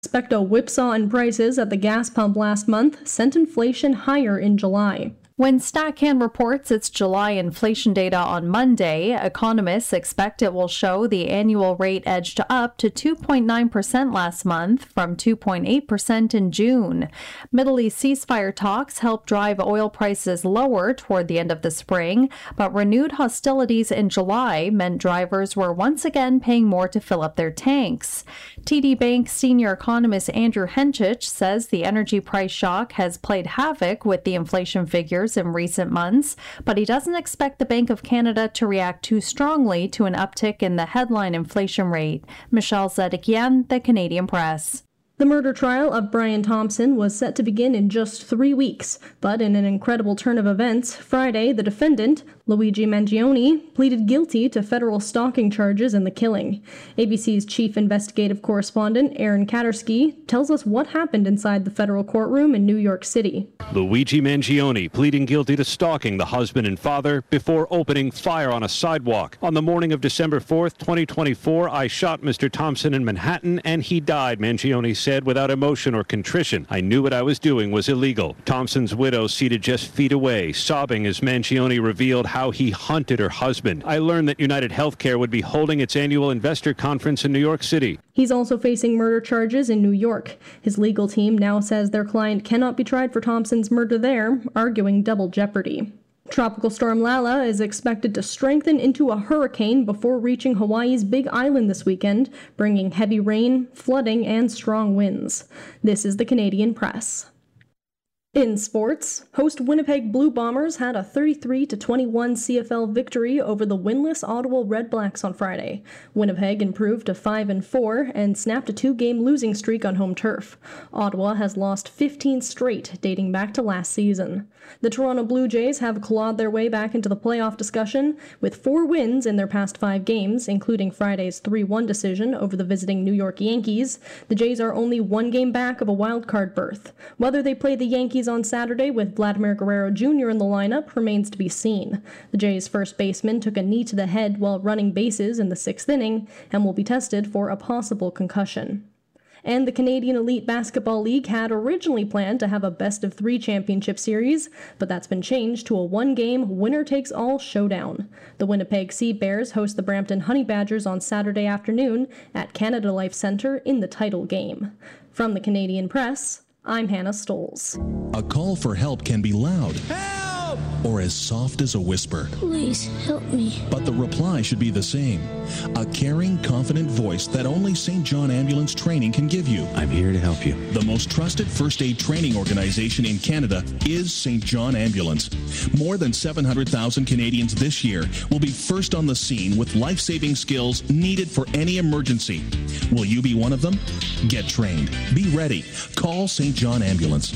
Expect a whipsaw in prices at the gas pump last month sent inflation higher in July. When StatCan reports its July inflation data on Monday, economists expect it will show the annual rate edged up to 2.9% last month from 2.8% in June. Middle East ceasefire talks helped drive oil prices lower toward the end of the spring, but renewed hostilities in July meant drivers were once again paying more to fill up their tanks. TD Bank senior economist Andrew Henchich says the energy price shock has played havoc with the inflation figures in recent months, but he doesn't expect the Bank of Canada to react too strongly to an uptick in the headline inflation rate. Michelle Zedekian, The Canadian Press. The murder trial of Brian Thompson was set to begin in just 3 weeks, but in an incredible turn of events, Friday, the defendant, Luigi Mangione, pleaded guilty to federal stalking charges in the killing. ABC's chief investigative correspondent, Aaron Katersky, tells us what happened inside the federal courtroom in New York City. Luigi Mangione pleading guilty to stalking the husband and father before opening fire on a sidewalk. On the morning of December 4th, 2024, I shot Mr. Thompson in Manhattan and he died, Mangione said without emotion or contrition. I knew what I was doing was illegal. Thompson's widow seated just feet away, sobbing as Mangione revealed how he hunted her husband. I learned that United Healthcare would be holding its annual investor conference in New York City. He's also facing murder charges in New York. His legal team now says their client cannot be tried for Thompson's murder there, arguing double jeopardy. Tropical storm Lala is expected to strengthen into a hurricane before reaching Hawaii's Big Island this weekend, bringing heavy rain, flooding, and strong winds. This is the Canadian Press. In sports, host Winnipeg Blue Bombers had a 33-21 CFL victory over the winless Ottawa Red Blacks on Friday. Winnipeg improved to 5-4 and snapped a 2-game losing streak on home turf. Ottawa has lost 15 straight, dating back to last season. The Toronto Blue Jays have clawed their way back into the playoff discussion with 4 wins in their past 5 games, including Friday's 3-1 decision over the visiting New York Yankees. The Jays are only 1 game back of a wildcard berth. Whether they play the Yankees on Saturday with Vladimir Guerrero Jr. in the lineup remains to be seen. The Jays' first baseman took a knee to the head while running bases in the 6th inning and will be tested for a possible concussion. And the Canadian Elite Basketball League had originally planned to have a best-of-3 championship series, but that's been changed to a 1-game winner-takes-all showdown. The Winnipeg Sea Bears host the Brampton Honey Badgers on Saturday afternoon at Canada Life Centre in the title game. From the Canadian Press, I'm Hannah Stoles. A call for help can be loud. Help! Or as soft as a whisper. Please help me. But the reply should be the same. A caring, confident voice that only St. John Ambulance Training can give you. I'm here to help you. The most trusted first aid training organization in Canada is St. John Ambulance. More than 700,000 Canadians this year will be first on the scene with life-saving skills needed for any emergency. Will you be one of them? Get trained. Be ready. Call St. John Ambulance.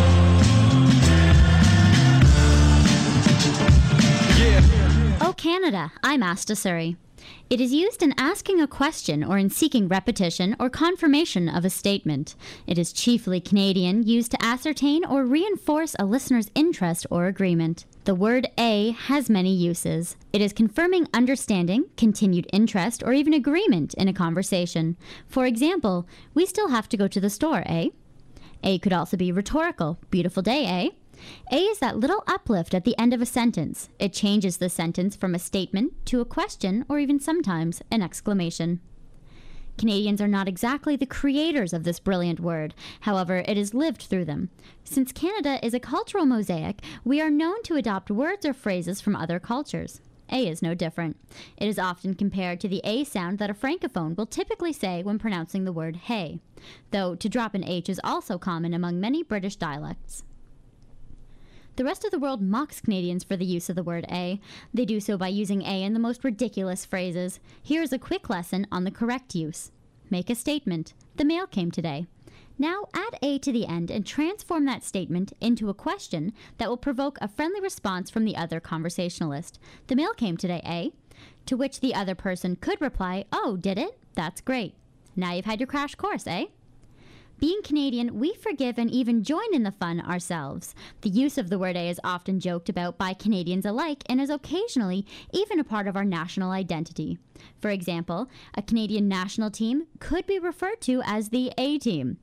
Oh, Canada, I'm Asta Suri. It is used in asking a question or in seeking repetition or confirmation of a statement. It is chiefly Canadian, used to ascertain or reinforce a listener's interest or agreement. The word "a" has many uses. It is confirming understanding, continued interest, or even agreement in a conversation. For example, we still have to go to the store, eh? A could also be rhetorical. Beautiful day, eh? A is that little uplift at the end of a sentence. It changes the sentence from a statement to a question or even sometimes an exclamation. Canadians are not exactly the creators of this brilliant word. However, it has lived through them. Since Canada is a cultural mosaic, we are known to adopt words or phrases from other cultures. A is no different. It is often compared to the A sound that a francophone will typically say when pronouncing the word hey, though to drop an H is also common among many British dialects. The rest of the world mocks Canadians for the use of the word A. They do so by using A in the most ridiculous phrases. Here is a quick lesson on the correct use. Make a statement. The mail came today. Now add A to the end and transform that statement into a question that will provoke a friendly response from the other conversationalist. The mail came today, eh? To which the other person could reply, oh, did it? That's great. Now you've had your crash course, eh? Being Canadian, we forgive and even join in the fun ourselves. The use of the word A is often joked about by Canadians alike and is occasionally even a part of our national identity. For example, a Canadian national team could be referred to as the A-team.